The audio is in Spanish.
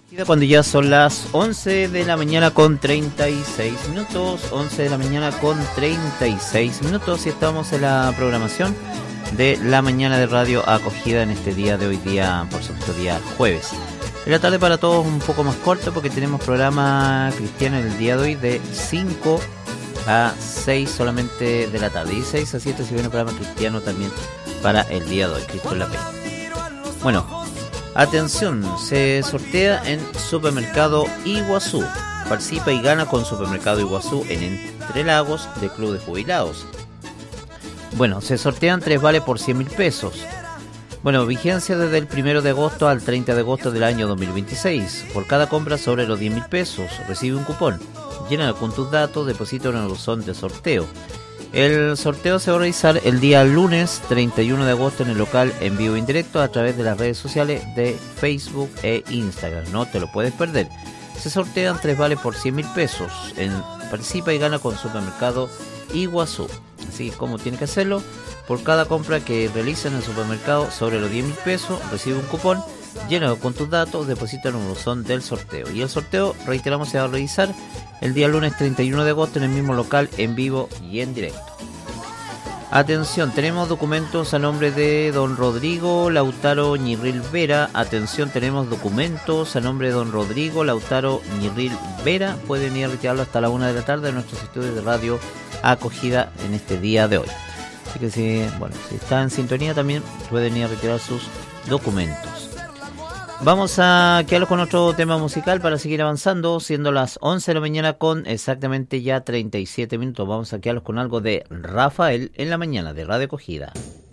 Cuando ya son las 11 de la mañana con 36 minutos, 11 de la mañana con 36 minutos, y estamos en la programación de la mañana de Radio Acogida en este día de hoy día, por supuesto, día jueves. En la tarde para todos un poco más corto porque tenemos programa cristiano en el día de hoy de 5 a 6 solamente de la tarde, y 6 a 7 si viene programa cristiano también para el día de hoy, Cristo en la Peña. Bueno, atención, se sortea en Supermercado Iguazú. Participa y gana con Supermercado Iguazú en Entre Lagos de Club de Jubilados. Bueno, se sortean 3 vales por 100.000 pesos. Bueno, vigencia desde el 1 de agosto al 30 de agosto del año 2026. Por cada compra sobre los 10.000 pesos, recibe un cupón. Llena con tus datos, deposita en el buzón de sorteo. El sorteo se va a realizar el día lunes 31 de agosto en el local en vivo e indirecto a través de las redes sociales de Facebook e Instagram. No te lo puedes perder. Se sortean 3 vales por 100.000 pesos. Participa y gana con Supermercado Iguazú. Así como tiene que hacerlo, por cada compra que realiza en el supermercado sobre los 10.000 pesos, recibe un cupón. Llena con tus datos, deposita en un buzón del sorteo. Y el sorteo, reiteramos, se va a realizar el día lunes 31 de agosto en el mismo local, en vivo y en directo. Atención, tenemos documentos a nombre de don Rodrigo Lautaro Ñirril Vera. Atención, tenemos documentos a nombre de don Rodrigo Lautaro Ñirril Vera. Pueden ir a retirarlo hasta la 1 de la tarde en nuestros estudios de Radio Acogida en este día de hoy. Así que si está en sintonía también pueden ir a retirar sus documentos. Vamos a quedarnos con otro tema musical para seguir avanzando, siendo las 11 de la mañana con exactamente ya 37 minutos. Vamos a quedarnos con algo de Rafael en la mañana de Radio Acogida.